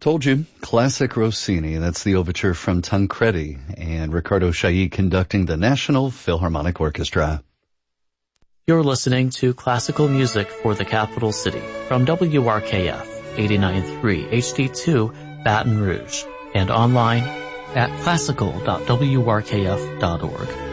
Told you, classic Rossini. That's the overture from Tancredi and Riccardo Chailly conducting the National Philharmonic Orchestra. You're listening to classical music for the capital city from WRKF 89.3 HD2 Baton Rouge and online at classical.wrkf.org.